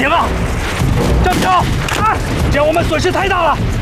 行啊！站住！啊！这样我们损失太大了。